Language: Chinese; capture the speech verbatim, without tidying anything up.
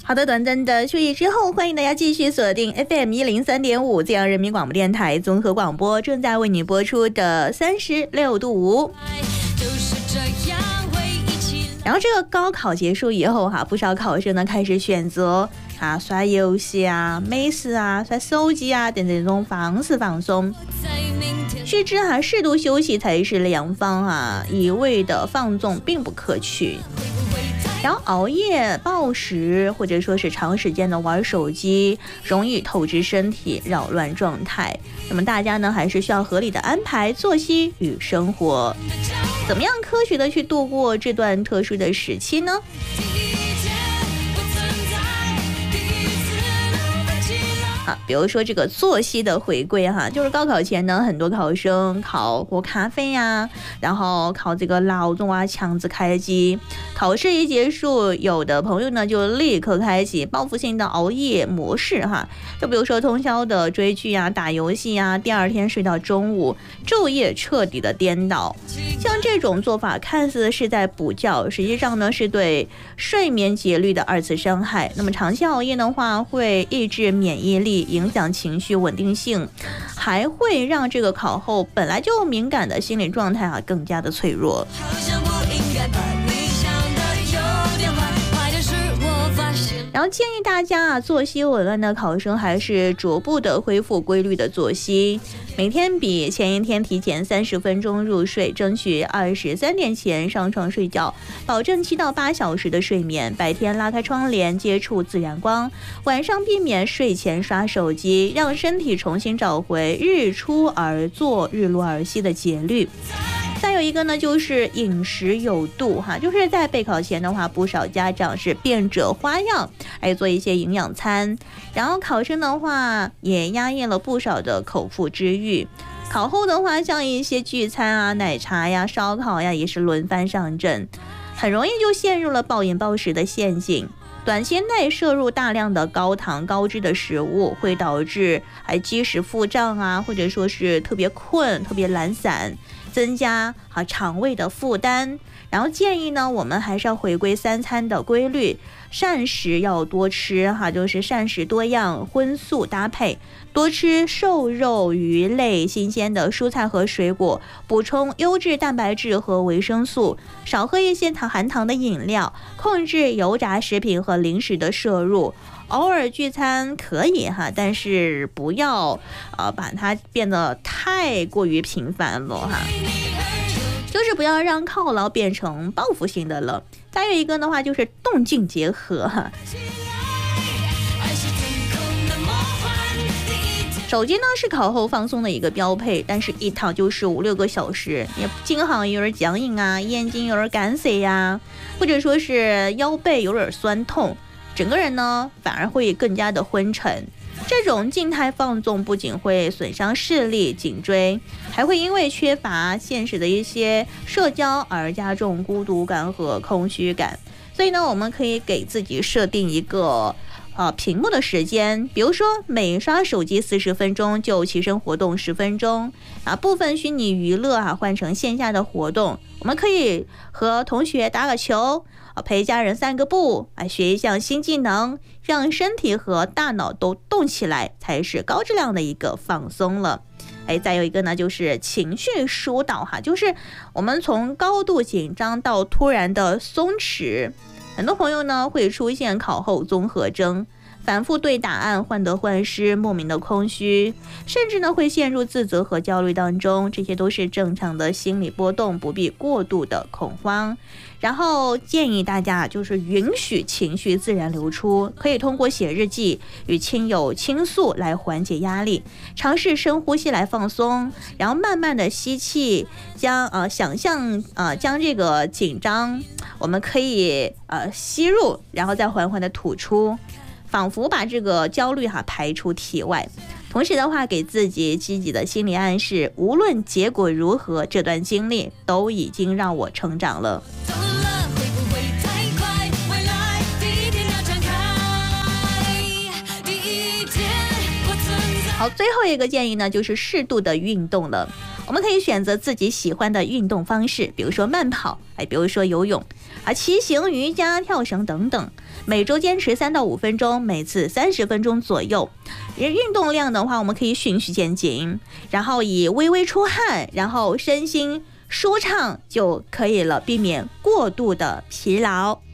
好的，短暂的休息之后，欢迎大家继续锁定 F M 一零三点五，这样人民广播电台综合广播正在为你播出的三十六度。然后这个高考结束以后哈，不少考生呢开始选择啊刷游戏啊、美食啊、刷手机啊等这种方式放松。须知哈，适度休息才是良方啊，一味的放纵并不可取。然后熬夜、暴食或者说是长时间的玩手机，容易透支身体，扰乱状态。那么大家呢，还是需要合理的安排作息与生活。怎么样科学的去度过这段特殊的时期呢？啊，比如说这个作息的回归哈，就是高考前呢，很多考生考喝咖啡呀、啊，然后考这个闹钟啊，强制开机。考试一结束，有的朋友呢就立刻开启报复性的熬夜模式哈，就比如说通宵的追剧啊、打游戏啊，第二天睡到中午，昼夜彻底的颠倒。像这种做法看似是在补觉，实际上呢是对睡眠节律的二次伤害。那么长期熬夜的话，会抑制免疫力，影响情绪稳定性，还会让这个考后本来就敏感的心理状态啊更加的脆弱。然后建议大家啊，作息紊乱的考生还是逐步的恢复规律的作息，每天比前一天提前三十分钟入睡，争取二十三点前上床睡觉，保证七到八小时的睡眠。白天拉开窗帘，接触自然光，晚上避免睡前刷手机，让身体重新找回日出而作、日落而息的节律。再有一个呢，就是饮食有度哈，就是在备考前的话，不少家长是变着花样来做一些营养餐，然后考生的话也压抑了不少的口腹之欲。考后的话，像一些聚餐啊、奶茶呀、烧烤呀，也是轮番上阵，很容易就陷入了暴饮暴食的陷阱。短期内摄入大量的高糖高脂的食物，会导致还积食腹胀啊，或者说是特别困、特别懒散，增加啊肠胃的负担。然后建议呢，我们还是要回归三餐的规律，膳食要多吃哈，就是膳食多样，荤素搭配，多吃瘦肉、鱼类、新鲜的蔬菜和水果，补充优质蛋白质和维生素，少喝一些糖含糖的饮料，控制油炸食品和零食的摄入。偶尔聚餐可以哈，但是不要呃把它变得太过于频繁了哈。就是不要让犒劳变成报复性的了。再有一个的话，就是动静结合哈。手机呢是考后放松的一个标配，但是一躺就是五六个小时，也经常有点僵硬啊，眼睛有点干涩呀，或者说是腰背有点酸痛，整个人呢反而会更加的昏沉。这种静态放纵不仅会损伤视力、颈椎，还会因为缺乏现实的一些社交而加重孤独感和空虚感。所以呢，我们可以给自己设定一个呃屏幕的时间，比如说每刷手机四十分钟就起身活动十分钟啊，部分虚拟娱乐啊换成线下的活动，我们可以和同学打个球，陪家人散个步，啊，学一项新技能，让身体和大脑都动起来，才是高质量的一个放松了。哎，再有一个呢，就是情绪疏导哈，就是我们从高度紧张到突然的松弛，很多朋友呢会出现考后综合征。反复对答案患得患失，莫名的空虚，甚至呢会陷入自责和焦虑当中，这些都是正常的心理波动，不必过度的恐慌。然后建议大家就是允许情绪自然流出，可以通过写日记、与亲友倾诉来缓解压力，尝试深呼吸来放松，然后慢慢的吸气，将呃想象呃将这个紧张我们可以呃吸入，然后再缓缓的吐出，仿佛把这个焦虑哈排出体外。同时的话，给自己积极的心理暗示，无论结果如何，这段经历都已经让我成长了。好，最后一个建议呢，就是适度的运动了。我们可以选择自己喜欢的运动方式，比如说慢跑，哎，比如说游泳。 啊，骑行、瑜伽、跳绳等等，每周坚持三到五分钟，每次三十分钟左右。运动量的话，我们可以循序渐进，然后以微微出汗，然后身心舒畅就可以了，避免过度的疲劳。